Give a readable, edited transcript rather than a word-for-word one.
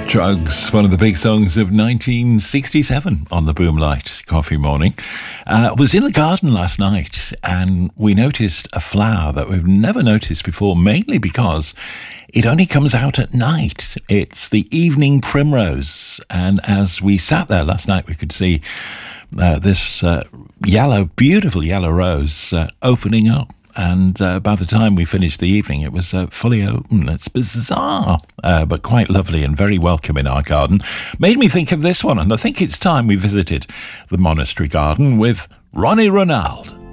Drugs, one of the big songs of 1967 on the Boomlight Coffee Morning. Was in the garden last night and we noticed a flower that we've never noticed before, mainly because it only comes out at night. It's the evening primrose, and as we sat there last night we could see this beautiful yellow rose opening up. And by the time we finished the evening, it was fully open. It's bizarre, but quite lovely and very welcome in our garden. Made me think of this one, and I think it's time we visited the monastery garden with Ronnie Ronald.